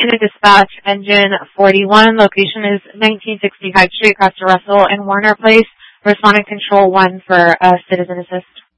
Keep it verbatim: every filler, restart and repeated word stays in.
Unit Dispatch, Engine forty-one. Location is nineteen sixty Hyde Street, Costa Russell, and Warner Place. Responding Control one for uh, Citizen Assist.